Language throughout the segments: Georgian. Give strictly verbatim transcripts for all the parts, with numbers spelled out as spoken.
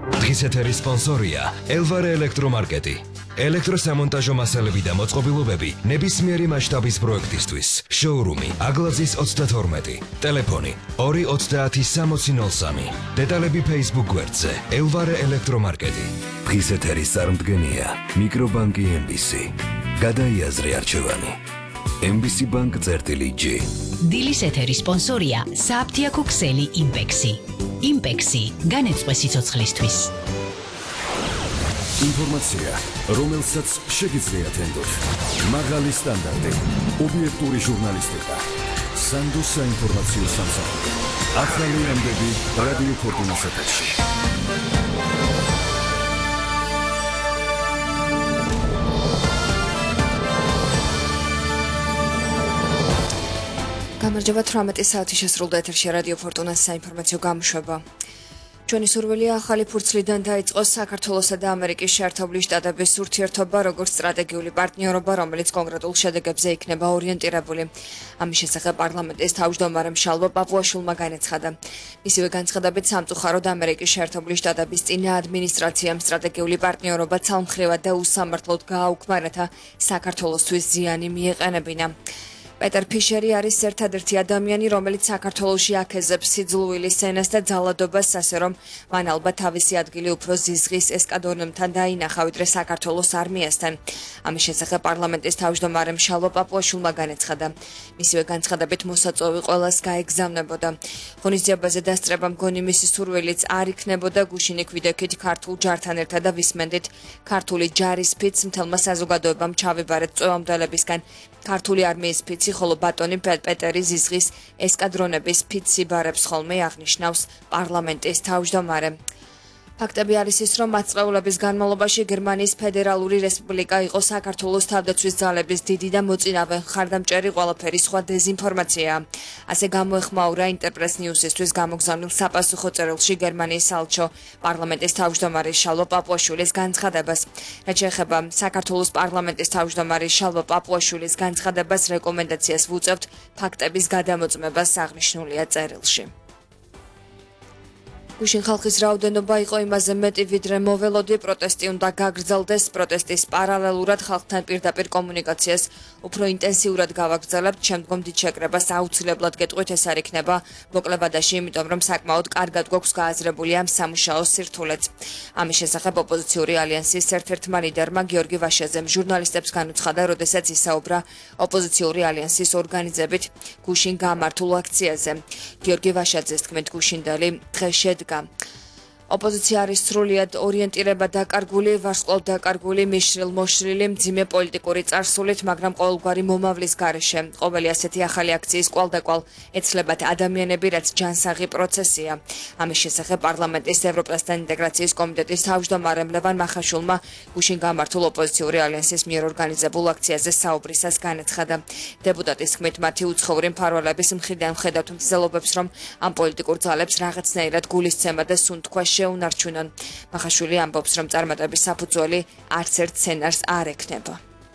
დღის ეთერის სპონსორია ელვარე ელექტრომარკეტი. ელექტროსამონტაჟო მასალები და მოწყობილობები ნებისმიერი მასშტაბის პროექტისთვის. შოურუმი აგლაძის ოცდათორმეტი. ტელეფონი ორი ოცდაათი სამოცი ნოლ სამი. დეტალები Facebook გვერდზე ელვარე ელექტრომარკეტი. დღის ეთერის წარმდგენია მიკრობანკი ემ ბი სი. გადაიაზრე არჩევანი. ემ ბი სი ბანკ წერტილი ჯი. დილის ეთერის სპონსორია სააფთიაქო ქსელი იმპექსი. იმპექსი განეწყვე სიცოცხლისთვის. ინფორმაცია, რომელსაც შეგიძლიათ ენდოთ. მაღალი სტანდარტი, ობიექტური ჟურნალისტიკა. სანდო საინფორმაციო სამსახური. ახალი ამბები რადიო ფორტუნას ეთერში. გამარჯობა, თვრამეტი საათი შესრულდა ეთერში რადიო ფორტუნას საინფორმაციო გამოშვება. ჩვენი სურვილია ახალი ფურცლიდან დაიწყოს საქართველოსა და ამერიკის შეერთებული შტატების ურთიერთობა, როგორც სტრატეგიული პარტნიორობა, რომელიც კონკრეტულ შედეგებზე იქნება ორიენტირებული. ამის შესახებ პარლამენტის თავმჯდომარემ შალვა პაპუაშვილმა განაცხადა. მისივე განცხადებით, სამწუხაროდ ამერიკის შეერთებული შტატების წინა ადმინისტრაციამ სტრატეგიული პარტნიორობა ცალმხრივად და უსამართლოდ გააუქმარათა საქართველოსთვის ზიანი მიეყენებინა. პეტერ ფიშერი არის ერთადერთი ადამიანი, რომელიც საქართველოში აქეზებს სიძულვილის სცენას და ძალადობას, ასე რომ მან ალბათ თავისი ადგილი უფრო ზიზღის ესკადრონებთან დაინახა, ვიდრე საქართველოს არმიასთან. ამის შესახებ პარლამენტის თავმჯდომარემ შალვა პაპუაშვილმა განაცხადა. მისივე განცხადებით, მოსაწვევი ყველას გაეგზავნებოდა. ღონისძიებაზე დასწრება მგონი მისი სურვილიც არ იქნებოდა, გუშინ იქვიდექით ქართულ ჯართან ერთად და ვისმენდით ქართული ჯარის ფიცს მთელმა საზოგადოებამ ჩავიბარეთ წვევამდელებისგან. ქართული არმიის ფიცი, ხოლო ბატონი პეტერი ზიზღის ესკადრონების ფიცს იბარებს ხოლმე, აღნიშნავს პარლამენტის თავმჯდომარე. ფაქტები არის ის, რომ მათწყვეულების განმავლობაში გერმანიის ფედერალური რესპუბლიკა იყო საქართველოს თავდაცვის ძალების დიდი და მოწინავე მხარდამჭერი ყველაფერი სხვა დეზინფორმაციაა. ასე გამოეხმაურა ინტერპრეს ნიუსისთვის გამოგზავნილ საპასუხო წერილში გერმანიის საელჩო პარლამენტის თავმჯდომარის შალვა პაპუაშვილის განცხადებას. რაც შეეხება საქართველოს პარლამენტის თავმჯდომარის შალვა პაპუაშვილის განცხადებას, რეკომენდაციას ვუწევთ ფაქტების გადამოწმებას, აღნიშნულია წერილში. გუშინ ხალხის რაოდენობა იყო იმაზე მეტი, ვიდრე მოველოდი, პროტესტი უნდა გაგრძელდეს. პროტესტის პარალელურად ხალხთან პირდაპირ კომუნიკაციას უფრო ინტენსიურად გავაგრძელებთ. შემდგომ დიდ შეკრებას აუცილებლად გეტყვით, ეს არ იქნება მოკლევადაში, იმიტომ რომ საკმაოდ კარგად გვაქვს გააზრებული ამ სამუშაო სირთულეც. ამის შესახებ ოპოზიციური ალიანსის ერთ-ერთმა ლიდერმა გიორგი ვაშაძემ ჟურნალისტებს განუცხადა, როდესაც ისაუბრა ოპოზიციური ალიანსის ორგანიზებით გუშინ გამართულ აქციაზე. გიორგი ვაშაძეს თქმით, გუშინდელი დღე შედგა. ოპოზიცია არის სრულიად ორიენტირება დაკარგული, ვარსკვლავ დაკარგული, მიშრილ-მოშრილი, მძიმე პოლიტიკური წარსულით, მაგრამ ყოველგვარი მომავლის გარეშე. ყოველი ასეთი ახალი აქციის კვალდაკვალ ეცლებათ ადამიანები, რაც ჯანსაღი პროცესია. ამის შესახებ პარლამენტის ევროპასთან ინტეგრაციის კომიტეტის თავმჯდომარემ ლევან მახაშვილმა გუშინ გამართულ ოპოზიციური ალიანსის მიერ ორგანიზებულ აქციაზე საუბრისას განაცხადა. დეპუტატის თქმით, მათი უცხოური მფარველების მხრიდან ვხედავთ მცდელობებს, რომ ამ პოლიტიკურ ძალებს რაღაცნაირად გულისცემა და სუნთქვა შეუნარჩუნონ. მახაშვილი ამბობს, რომ წარმატების საფუძველი არც ერთ სცენარს არ ექნება.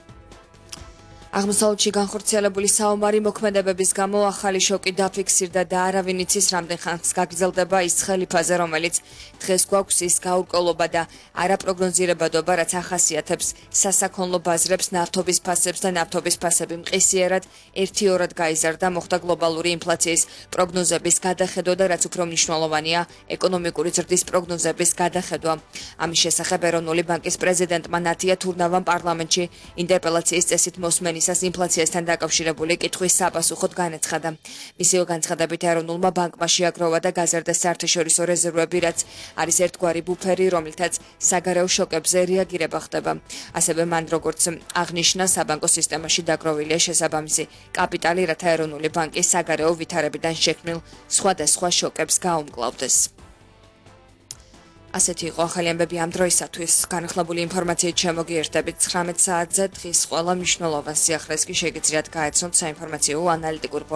აღმოსავლეთში განხორციელებული საომარი მოქმედებების გამო ახალი შოკი დაფიქსირდა და არავინ იცის რამდენ ხანს გაგრძელდება ის ცხელი ფაზა, რომელიც დღეს გვაქვს ის გაურკვევლობა და არაპროგნოზირებადობა, რაც ახასიათებს სასაქონლო ბაზრებს, ნავთობის ფასებს და ნავთობის ფასები მყისიერად ერთიორად გაიზარდა, მოხდა გლობალური ინფლაციის პროგნოზების გადახედვა და რაც უფრო მნიშვნელოვანია, ეკონომიკური ზრდის პროგნოზების გადახედვა. ამის შესახებ ეროვნული ბანკის პრეზიდენტმა ნათია თურნავამ პარლამენტში ინტერპელაციის წესით მოსმენის ინფლაციასთან დაკავშირებული კითხვის საპასუხოდ განაცხადა. მისივე განცხადებით ეროვნულმა ბანკმა შეაგროვა და გაზარდა საერთაშორისო რეზერვები, რაც არის ერთგვარი ბუფერი, რომლითაც საგარეო შოკებზე რეაგირება ხდება. ასევე მან როგორც აღნიშნა, საბანკო სისტემაში დაგროვილია შესაბამისი კაპიტალი, რათა ეროვნული ბანკი საგარეო ვითარებიდან შექმნილ სხვადასხვა შოკებს გაუმკლავდეს. ასეთი იყო ახალი ამბები ამ დროისათვის. განახლებული ინფორმაციით შემოგიერთდებით ცხრამეტ საათზე. დღის ყველა მნიშვნელოვან სიახლეს კი შეგიძლიათ გაეცნოთ საინფორმაციო ანალიტიკურ